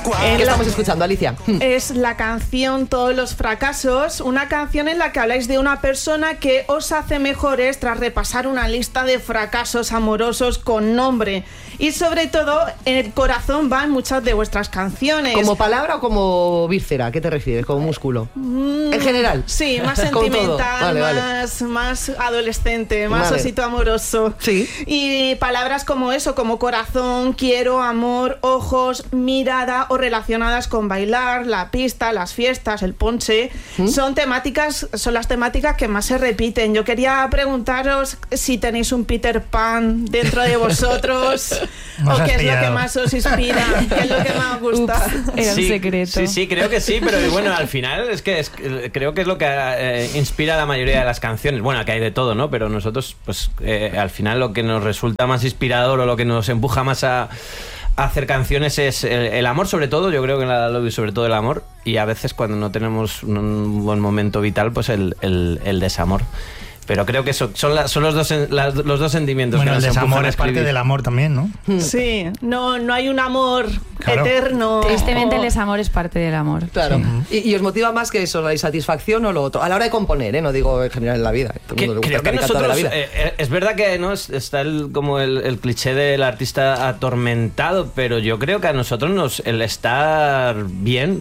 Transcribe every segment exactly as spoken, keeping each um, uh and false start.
¿Qué estamos escuchando, Alicia? Es la canción Todos los fracasos, una canción en la que habláis de una persona que os hace mejores tras repasar una lista de fracasos amorosos con nombre. Y sobre todo, el corazón va en muchas de vuestras canciones. ¿Como palabra o como víscera? ¿Qué te refieres? ¿Como músculo? Mm, en general. Sí, más sentimental, vale, más, vale. más adolescente, más vale. osito amoroso. Sí. Y palabras como eso, como corazón, quiero, amor, ojos, mirada o relacionadas con bailar, la pista, las fiestas, el ponche, ¿Mm? son temáticas, son las temáticas que más se repiten. Yo quería preguntaros si tenéis un Peter Pan dentro de vosotros. ¿O qué es lo que más os inspira? ¿Qué es lo que más os gusta? Ups, era sí, un secreto. Sí, sí, creo que sí, pero bueno, al final es que es, creo que es lo que eh, inspira a la mayoría de las canciones. Bueno, que hay de todo, ¿no? Pero nosotros, pues eh, al final lo que nos resulta más inspirador o lo que nos empuja más a, a hacer canciones es el, el amor, sobre todo. Yo creo que en la Love You sobre todo el amor. Y a veces cuando no tenemos un buen momento vital, pues el, el, el desamor. Pero creo que son, son, la, son los, dos, las, los dos sentimientos bueno, que nos el desamor es parte escribir. del amor también, ¿no? Sí, no, no hay un amor claro. eterno. Tristemente o... el desamor es parte del amor. Claro. Sí. ¿Y, ¿Y os motiva más que eso, la insatisfacción o lo otro? A la hora de componer, ¿eh? No digo en general en la vida. Todo el mundo le gusta Creo que estar encantado nosotros, de la vida. eh, es verdad que no está el, como el, el cliché del artista atormentado, pero yo creo que a nosotros nos, el estar bien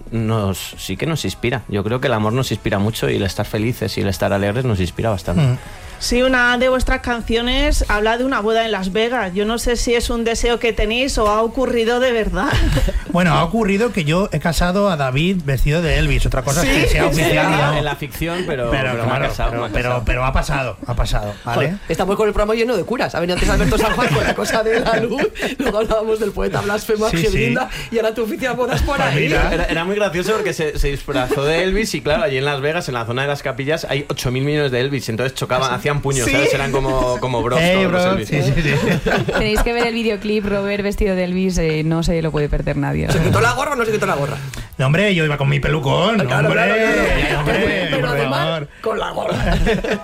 nos sí que nos inspira. Yo creo que el amor nos inspira mucho y el estar felices y el estar alegres nos inspira bastante. Mm. Sí, una de vuestras canciones habla de una boda en Las Vegas. Yo no sé si es un deseo que tenéis o ha ocurrido de verdad. Bueno, ha ocurrido que yo he casado a David vestido de Elvis. Otra cosa ¿Sí? es que sea oficial. En la, ¿no? en la ficción, pero, Pero, pero, me ha claro, casado, pero, me ha pero, casado. pero ha pasado, ha pasado, ¿vale? Joder, estamos con el programa lleno de curas. Ha venido antes Alberto San Juan con la cosa de la luz, luego hablábamos del poeta blasfemo Sí, Argelinda sí. y ahora tu oficial bodas por Pues ahí. mira. Era, era muy gracioso porque se, se disfrazó de Elvis y claro, allí en Las Vegas, en la zona de las capillas, hay ocho mil millones de Elvis. Entonces chocaban, hacían puños, ¿Sí? ¿sabes? Eran como, como bros Hey, todos los bro. Elvis. Sí, sí, sí. Tenéis que ver el videoclip, Robert vestido de Elvis, eh, no se lo puede perder nadie. ¿Se quitó la gorra o no se quitó la gorra? No, hombre, yo iba con mi pelucón. Claro, hombre, claro, claro. hombre, Pero por además favor. con la gorra.